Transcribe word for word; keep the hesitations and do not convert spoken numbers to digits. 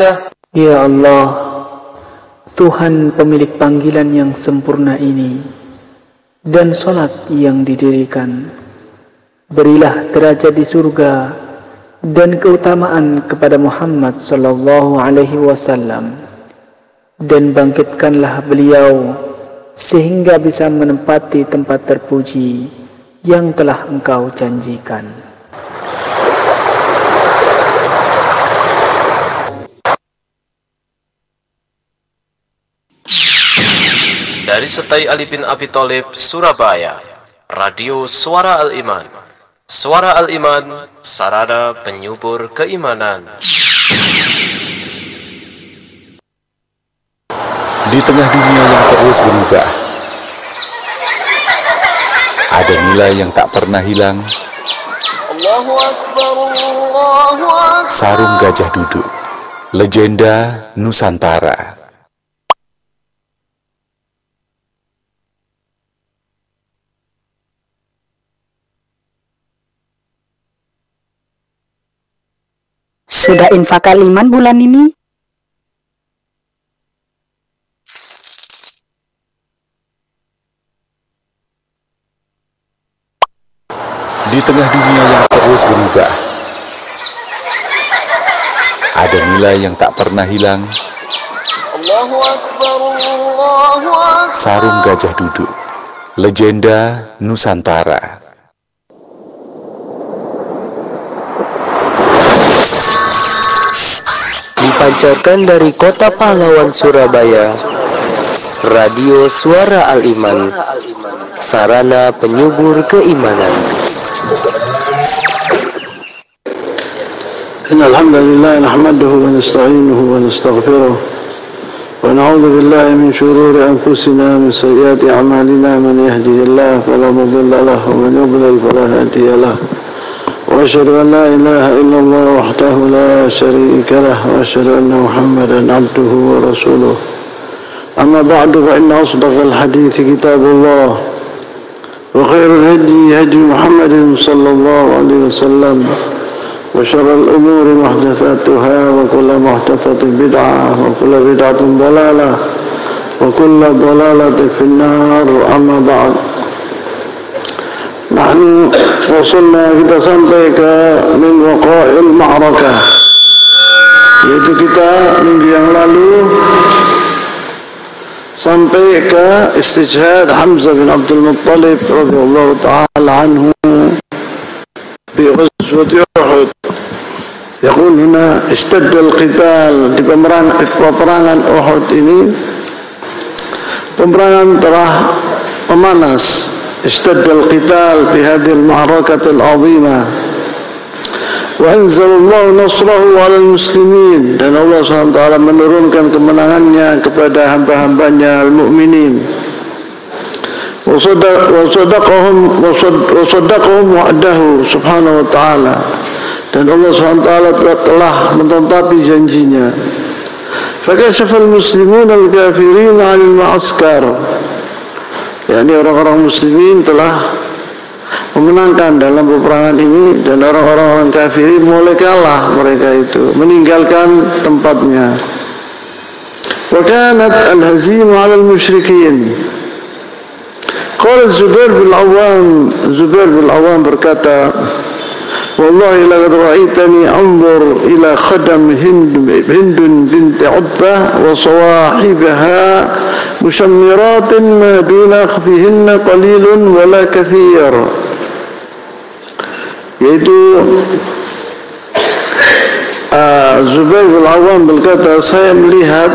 Ya Allah, Tuhan pemilik panggilan yang sempurna ini dan salat yang didirikan, berilah derajat di surga dan keutamaan kepada Muhammad sallallahu alaihi wasallam, dan bangkitkanlah beliau sehingga bisa menempati tempat terpuji yang telah Engkau janjikan. Dari Setai Ali bin Abi Thalib, Surabaya, Radio Suara Al-Iman. Suara Al-Iman, sarana penyubur keimanan. Di tengah dunia yang terus berubah, ada nilai yang tak pernah hilang. Allahu Akbar, Allahu Akbar. Sarung Gajah Duduk, legenda Nusantara. Sudah infak Al-Iman bulan ini? Di tengah dunia yang terus berubah, ada nilai yang tak pernah hilang. Allahu Akbar, Allahu Akbar. Sarung Gajah Duduk, legenda Nusantara. Dipancarkan dari kota pahlawan Surabaya, Radio Suara Al-Iman, sarana penyubur keimanan. Innal hamdalillah nahmaduhu wa nasta'inuhu wa nastaghfiruh wa na'udzu billahi min shururi anfusina wa min sayyiati a'malina. Man yahdihillahu fala mudilla lahu wa man yudlil fala hadiya lahu. وأشهد أن لا إله إلا الله وحده لا شريك له وأشهد أن محمدا عبده ورسوله. أما بعد فإن أصدق الحديث كتاب الله وخير الهدي هدي محمد صلى الله عليه وسلم وشر الأمور محدثاتها وكل محدثة بدعة وكل بدعة ضلالة وكل ضلالة في النار. أما بعد, Nahnu wasulna, kita sampai ke min waqa'il ma'rakah, yaitu kita minggu yang lalu sampai ke istijhad Hamzah bin Abdul Muttalib radhiyallahu ta'ala anhu fi ghazwati Uhud. Yaqul huna istadda al-qital, di peperangan, peperangan Uhud ini peperangan telah memanas. اشتد القتال في هذه المعركة العظيمة وأنزل الله نصره على المسلمين, dan Allah subhanahu wa taala menurunkan kemenangannya kepada hamba-hambanya al-mu'minin. وصدقهم وصدقهم وعده subhanahu wa ta'ala, dan Allah subhanahu wa taala telah mentetapi janjinya. فكشف المسلمون الكافرين عن المعسكر, yakni orang-orang muslimin telah memenangkan dalam peperangan ini, dan orang-orang kafir mulai kalah, mereka itu meninggalkan tempatnya. Wa kanat al-hazimah 'ala al-musyrikin. Qala Zubair bin Awam, Zubair bin Awam berkata, wallahi laqad ra'aitani anzur ila khadam Hind Hind binti Utbah wa sawahibaha mushammiratin ma duna akhfihinna qalilun wala kathir, yaitu uh, Zubair bin Awam berkata, saya melihat